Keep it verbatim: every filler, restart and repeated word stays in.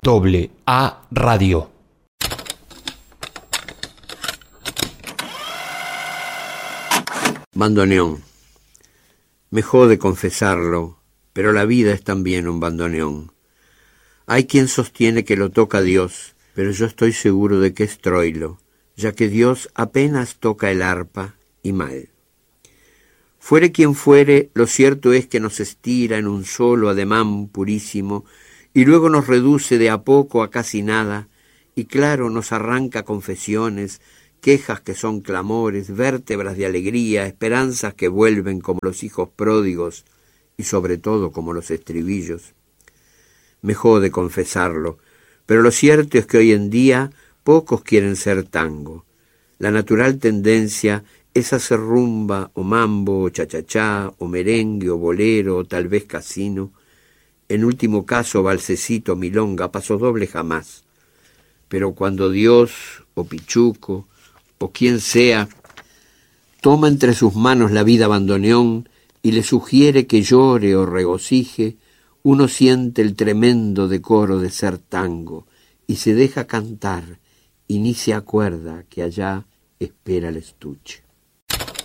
Doble A Radio. Bandoneón. Me jode confesarlo, pero la vida es también un bandoneón. Hay quien sostiene que lo toca Dios, pero yo estoy seguro de que es Troilo, ya que Dios apenas toca el arpa y mal. Fuere quien fuere, lo cierto es que nos estira en un solo ademán purísimo y luego nos reduce de a poco a casi nada y claro nos arranca confesiones, quejas que son clamores, vértebras de alegría, esperanzas que vuelven como los hijos pródigos y sobre todo como los estribillos. Me jode confesarlo, pero lo cierto es que hoy en día pocos quieren ser tango. La natural tendencia es hacer rumba o mambo o chachachá o merengue o bolero o tal vez casino. En último caso valsecito, milonga, paso doble jamás. Pero cuando Dios o Pichuco o quien sea toma entre sus manos la vida bandoneón y le sugiere que llore o regocije, uno siente el tremendo decoro de ser tango y se deja cantar y ni se acuerda que allá espera el estuche.